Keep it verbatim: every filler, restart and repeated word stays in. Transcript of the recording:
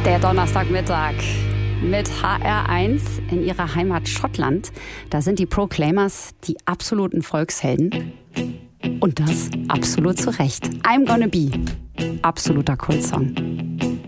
Der Donnerstagmittag mit H R eins in ihrer Heimat Schottland. Da sind die Proclaimers die absoluten Volkshelden. Und das absolut zu Recht. I'm Gonna Be. Absoluter Kultsong.